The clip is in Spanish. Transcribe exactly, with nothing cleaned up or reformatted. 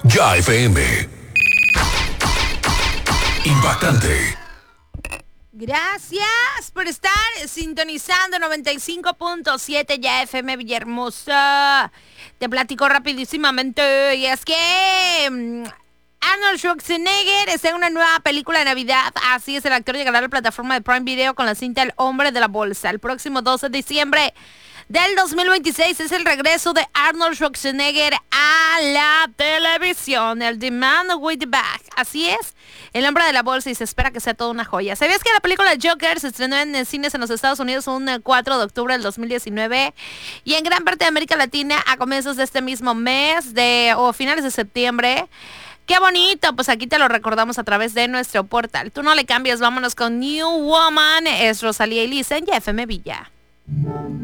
Ya F M. Impactante. Gracias por estar sintonizando noventa y cinco punto siete Ya F M Villahermosa. Te platico rapidísimamente. Y es que mm, Arnold Schwarzenegger está en una nueva película de Navidad. Así es, el actor llegará a la plataforma de Prime Video con la cinta El Hombre de la Bolsa el próximo doce de diciembre del dos mil veintiséis. Es el regreso de Arnold Schwarzenegger a la televisión. El The Man with the Bag. Así es, El Hombre de la Bolsa, y se espera que sea toda una joya. ¿Sabías que la película Joker se estrenó en cines en los Estados Unidos un cuatro de octubre del dos mil diecinueve y en gran parte de América Latina a comienzos de este mismo mes de o finales de septiembre? ¡Qué bonito! Pues aquí te lo recordamos a través de nuestro portal. Tú no le cambias, vámonos con New Woman. Es Rosalía y Lisa en Ya F M Villa.